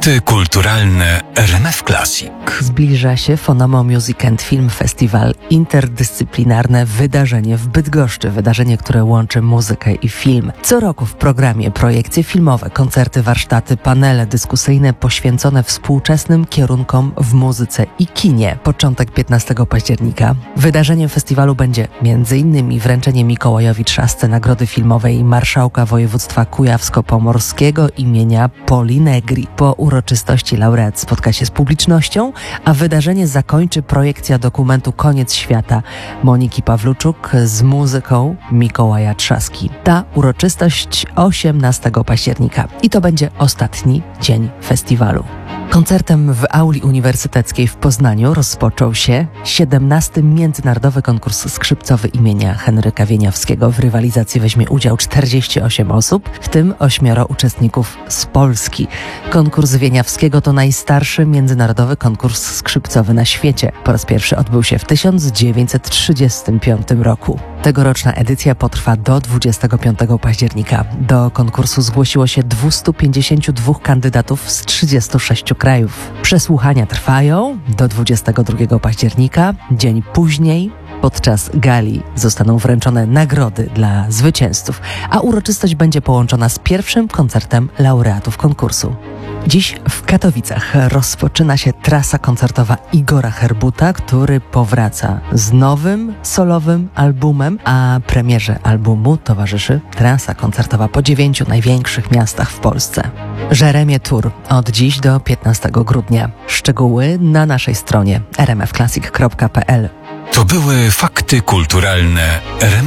Fakty kulturalne RMF Classic. Zbliża się Fonomo Music and Film Festival, interdyscyplinarne wydarzenie w Bydgoszczy. Wydarzenie, które łączy muzykę i film. Co roku w programie projekcje filmowe, koncerty, warsztaty, panele dyskusyjne poświęcone współczesnym kierunkom w muzyce i kinie. Początek 15 października. Wydarzeniem festiwalu będzie m.in. wręczenie Mikołajowi Trzasce Nagrody Filmowej Marszałka Województwa Kujawsko-Pomorskiego imienia Poli Negri. Po uroczystości laureat spotka się z publicznością, a wydarzenie zakończy projekcja dokumentu Koniec świata Moniki Pawluczuk z muzyką Mikołaja Trzaski. Ta uroczystość 18 października i to będzie ostatni dzień festiwalu. Koncertem w auli uniwersyteckiej w Poznaniu rozpoczął się 17. Międzynarodowy konkurs skrzypcowy imienia Henryka Wieniawskiego. W rywalizacji weźmie udział 48 osób, w tym 8 uczestników z Polski. Konkurs Wieniawskiego to najstarszy międzynarodowy konkurs skrzypcowy na świecie. Po raz pierwszy odbył się w 1935 roku. Tegoroczna edycja potrwa do 25 października. Do konkursu zgłosiło się 252 kandydatów z 36 krajów. Przesłuchania trwają do 22 października. Dzień później, podczas gali, zostaną wręczone nagrody dla zwycięzców, a uroczystość będzie połączona z pierwszym koncertem laureatów konkursu. Dziś w Katowicach rozpoczyna się trasa koncertowa Igora Herbuta, który powraca z nowym solowym albumem, a premierze albumu towarzyszy trasa koncertowa po 9 największych miastach w Polsce. Jeremie Tour od dziś do 15 grudnia. Szczegóły na naszej stronie rmfclassic.pl. To były fakty kulturalne RMF